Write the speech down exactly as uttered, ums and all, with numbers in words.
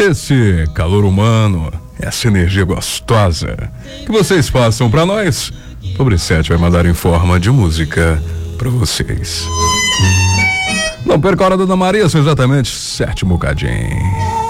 esse calor humano, essa energia gostosa que vocês passam pra nós, Pobre Sete vai mandar em forma de música pra vocês. Não perca a hora da Dona Maria, são exatamente sete bocadinhos.